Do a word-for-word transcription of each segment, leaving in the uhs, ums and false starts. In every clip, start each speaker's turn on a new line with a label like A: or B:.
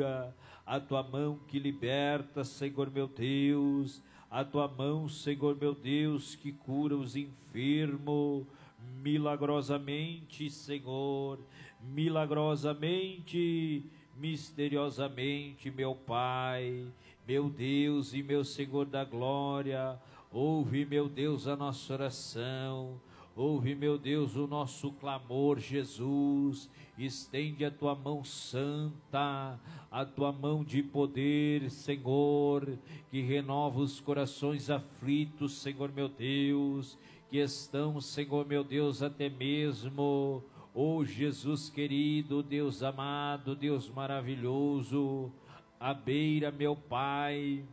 A: cura, a tua mão que liberta, Senhor meu Deus, a tua mão, Senhor meu Deus, que cura os enfermos, milagrosamente, Senhor, milagrosamente, misteriosamente, meu Pai, meu Deus e meu Senhor da glória, ouve, meu Deus, a nossa oração, ouve, meu Deus, o nosso clamor, Jesus, estende a tua mão santa, a tua mão de poder, Senhor, que renova os corações aflitos, Senhor meu Deus, que estão, Senhor meu Deus, até mesmo, oh Jesus querido, Deus amado, Deus maravilhoso, à beira, meu Pai,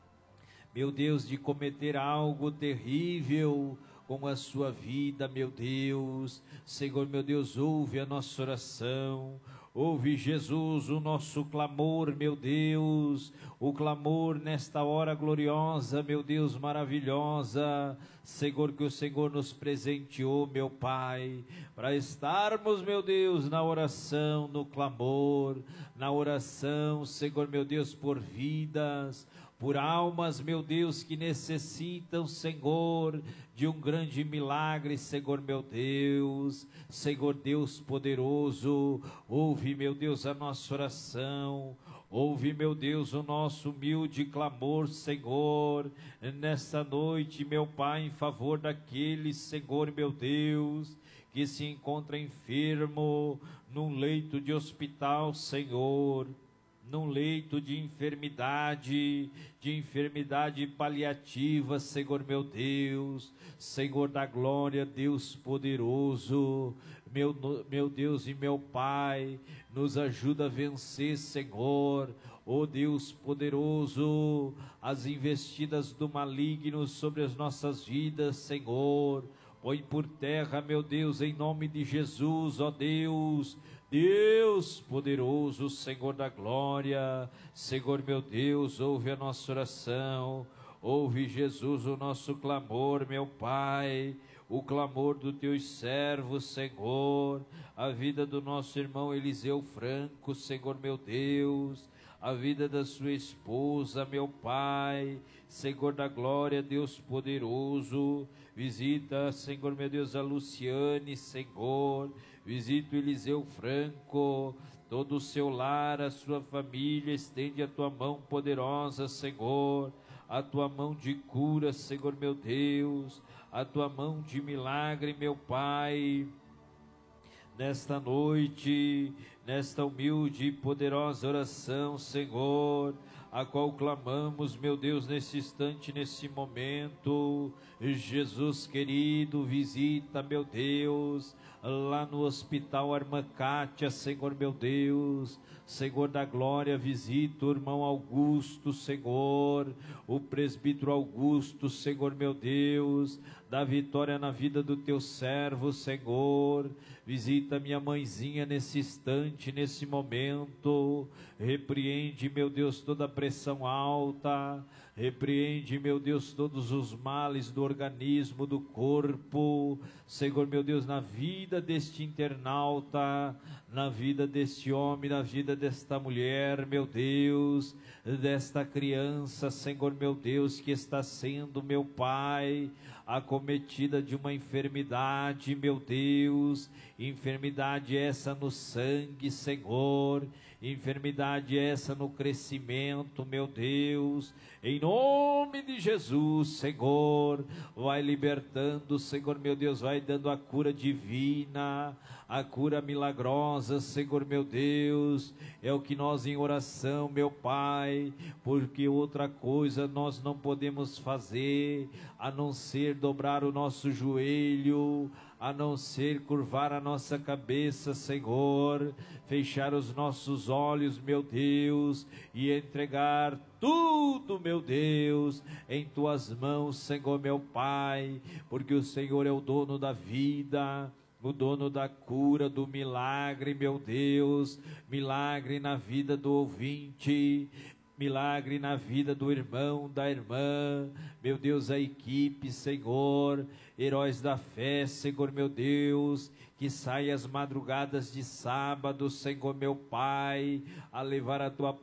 A: meu Deus, de cometer algo terrível com a sua vida, meu Deus. Senhor, meu Deus, ouve a nossa oração, ouve, Jesus, o nosso clamor, meu Deus, o clamor nesta hora gloriosa, meu Deus, maravilhosa, Senhor, que o Senhor nos presenteou, meu Pai, para estarmos, meu Deus, na oração, no clamor, na oração, Senhor, meu Deus, por vidas, por almas, meu Deus, que necessitam, Senhor, de um grande milagre, Senhor, meu Deus, Senhor Deus poderoso, ouve, meu Deus, a nossa oração, ouve, meu Deus, o nosso humilde clamor, Senhor, nesta noite, meu Pai, em favor daqueles, Senhor, meu Deus, que se encontra enfermo, num leito de hospital, Senhor, num leito de enfermidade, de enfermidade paliativa, Senhor meu Deus, Senhor da glória, Deus poderoso, meu, meu Deus e meu Pai, nos ajuda a vencer, Senhor, ó Deus poderoso, as investidas do maligno sobre as nossas vidas, Senhor, põe por terra, meu Deus, em nome de Jesus, ó Deus, Deus poderoso, Senhor da glória, Senhor meu Deus, ouve a nossa oração, ouve, Jesus, o nosso clamor, meu Pai, o clamor dos teus servos, Senhor, a vida do nosso irmão Eliseu Franco, Senhor meu Deus, a vida da sua esposa, meu Pai, Senhor da glória, Deus poderoso, visita, Senhor meu Deus, a Luciane, Senhor, visita o Eliseu Franco, todo o seu lar, a sua família, estende a tua mão poderosa, Senhor, a tua mão de cura, Senhor meu Deus, a tua mão de milagre, meu Pai, nesta noite, nesta humilde e poderosa oração, Senhor, a qual clamamos, meu Deus, nesse instante, nesse momento, Jesus querido, visita, meu Deus, lá no hospital Armacátia, Senhor meu Deus, Senhor da glória, visita o irmão Augusto, Senhor, o presbítero Augusto, Senhor meu Deus, dá vitória na vida do teu servo, Senhor, visita minha mãezinha nesse instante, nesse momento, repreende, meu Deus, toda a pressão alta, repreende, meu Deus, todos os males do organismo, do corpo, Senhor meu Deus, na vida deste internauta, na vida deste homem, na vida desta mulher, meu Deus, desta criança, Senhor meu Deus, que está sendo, meu Pai, acometida de uma enfermidade, meu Deus, enfermidade essa no sangue, Senhor, enfermidade essa no crescimento, meu Deus, em nome de Jesus, Senhor, vai libertando, Senhor meu Deus, vai dando a cura divina, a cura milagrosa, Senhor meu Deus, é o que nós em oração, meu Pai, porque outra coisa nós não podemos fazer, a não ser dobrar o nosso joelho, a não ser curvar a nossa cabeça, Senhor, fechar os nossos olhos, meu Deus, e entregar tudo, meu Deus, em tuas mãos, Senhor meu Pai, porque o Senhor é o dono da vida, o dono da cura, do milagre, meu Deus, milagre na vida do ouvinte, milagre na vida do irmão, da irmã, meu Deus, a equipe, Senhor, heróis da fé, Senhor meu Deus, que sai às madrugadas de sábado, Senhor meu Pai, a levar a tua